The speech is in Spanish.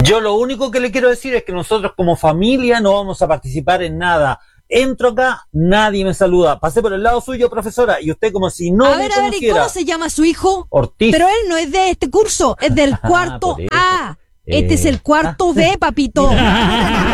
Yo lo único que le quiero decir es que nosotros como familia no vamos a participar en nada. Entro acá, nadie me saluda. Pasé por el lado suyo, profesora, y usted como si no me conociera. ¿Y cómo se llama su hijo? Ortiz. Pero él no es de este curso, es del cuarto A. Este es el cuarto B, papito.